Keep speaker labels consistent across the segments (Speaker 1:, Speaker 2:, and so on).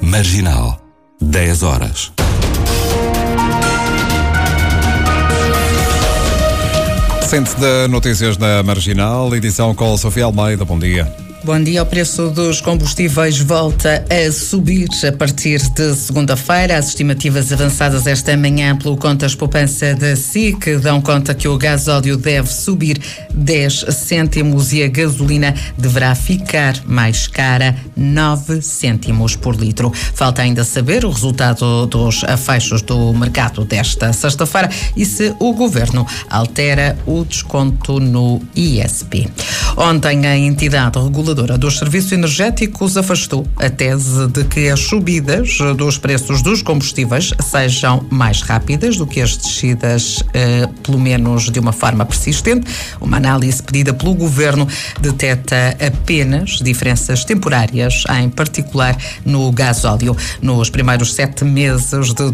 Speaker 1: Marginal, 10 horas.
Speaker 2: Centro de Notícias na Marginal, edição com Sofia Almeida. Bom dia.
Speaker 3: Bom dia. O preço dos combustíveis volta a subir a partir de segunda-feira. As estimativas avançadas esta manhã pelo Contas Poupança da SIC dão conta que o gasóleo deve subir 10 cêntimos e a gasolina deverá ficar mais cara, 9 cêntimos por litro. Falta ainda saber o resultado dos fechos do mercado desta sexta-feira e se o Governo altera o desconto no ISP. Ontem, a entidade reguladora dos serviços energéticos afastou a tese de que as subidas dos preços dos combustíveis sejam mais rápidas do que as descidas, pelo menos de uma forma persistente. Uma análise pedida pelo Governo detecta apenas diferenças temporárias, em particular no gasóleo. Nos primeiros 7 meses de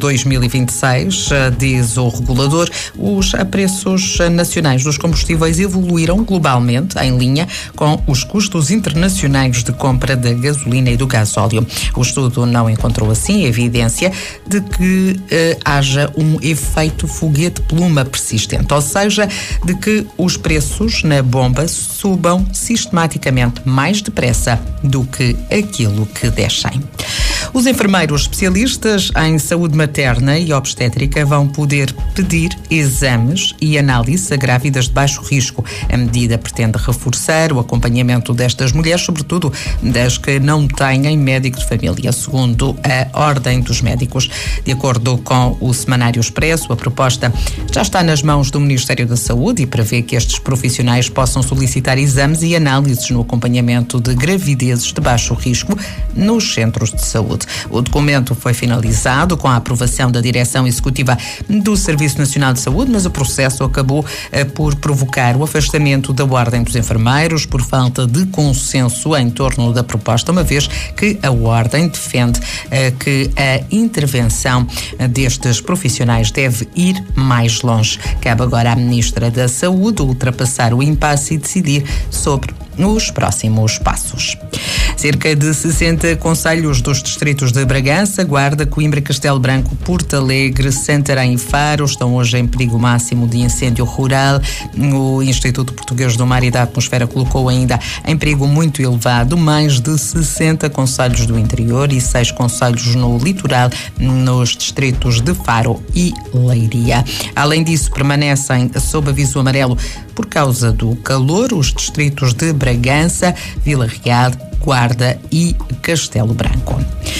Speaker 3: 2026, diz o regulador, os preços nacionais dos combustíveis evoluíram globalmente em linha com os custos internacionais de compra da gasolina e do gasóleo. O estudo não encontrou, assim, evidência de que haja um efeito foguete-pluma persistente, ou seja, de que os preços na bomba subam sistematicamente mais depressa do que aquilo que descem. Os enfermeiros especialistas em saúde materna e obstétrica vão poder pedir exames e análises a grávidas de baixo risco. A medida pretende reforçar o acompanhamento destas mulheres, sobretudo das que não têm médico de família, segundo a Ordem dos Médicos. De acordo com o Semanário Expresso, a proposta já está nas mãos do Ministério da Saúde e prevê que estes profissionais possam solicitar exames e análises no acompanhamento de gravidezes de baixo risco nos centros de saúde. O documento foi finalizado com a aprovação da Direção Executiva do Serviço Nacional de Saúde, mas o processo acabou por provocar o afastamento da Ordem dos Enfermeiros por falta de consenso em torno da proposta, uma vez que a Ordem defende que a intervenção destes profissionais deve ir mais longe. Cabe agora à Ministra da Saúde ultrapassar o impasse e decidir sobre os próximos passos. Cerca de 60 concelhos dos distritos de Bragança, Guarda, Coimbra, Castelo Branco, Porto Alegre, Santarém e Faro estão hoje em perigo máximo de incêndio rural. O Instituto Português do Mar e da Atmosfera colocou ainda em perigo muito elevado mais de 60 concelhos do interior e 6 concelhos no litoral, nos distritos de Faro e Leiria. Além disso, permanecem sob aviso amarelo por causa do calor os distritos de Bragança, Vila Real, Guarda e Castelo Branco.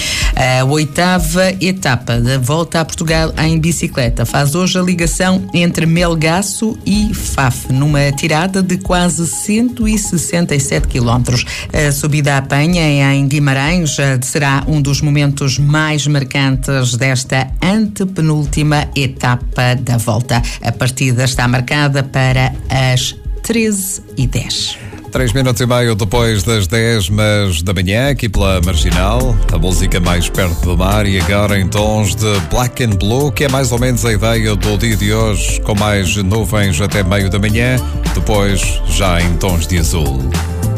Speaker 3: A 8ª etapa da Volta a Portugal em bicicleta faz hoje a ligação entre Melgaço e Faf, numa tirada de quase 167 quilómetros. A subida à Penha em Guimarães será um dos momentos mais marcantes desta antepenúltima etapa da Volta. A partida está marcada para as 13h10.
Speaker 2: 3 minutos e meio depois das 10, mas da manhã, aqui pela Marginal, a música mais perto do mar e agora em tons de Black and Blue, que é mais ou menos a ideia do dia de hoje, com mais nuvens até meio da manhã, depois já em tons de azul.